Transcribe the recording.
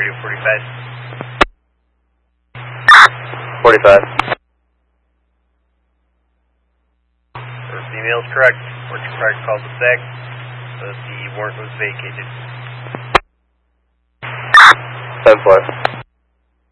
radio 45. 45. Email is correct. Work correct, called the SAC. The warrant was vacated. 10-4.